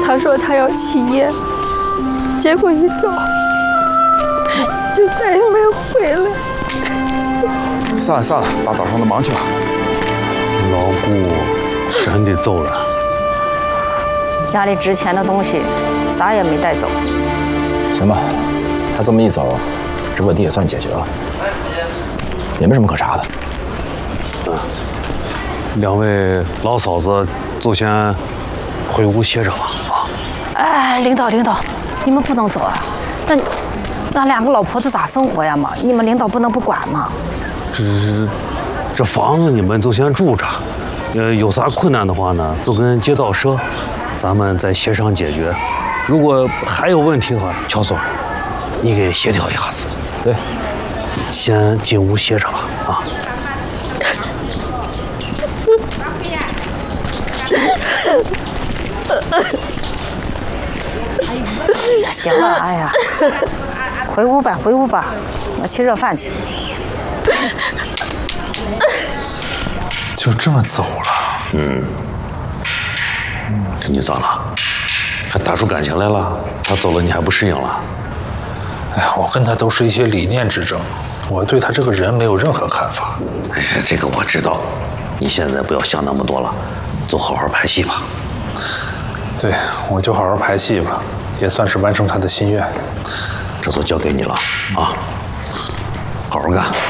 他说他要起夜，结果一走就再也没有回来。 算了算了，大早上的忙去吧。 老顾真的走了， 家里值钱的东西啥也没带走。 行吧，他这么一走，这问题也算解决了，也没什么可查的。 两位老嫂子就先回屋歇着吧。啊！ 哎，领导，你们不能走啊！那两个老婆子咋生活呀嘛？你们领导不能不管吗？ 这房子你们就先住着，有啥困难的话呢，就跟街道说，咱们再协商解决。如果还有问题的话，乔总，你给协调一下子。 对， 先进屋歇着吧。啊。 行了，哎呀，回屋吧，我去热饭去。 就这么走了？ 这你咋了？还打出感情来了？他走了你还不适应了？ 哎呀，我跟他都是一些理念之争，我对他这个人没有任何看法。 哎呀，这个我知道，你现在不要想那么多了，就好好拍戏吧。 对，我就好好排戏吧，也算是完成他的心愿。 这都交给你了啊，好好干。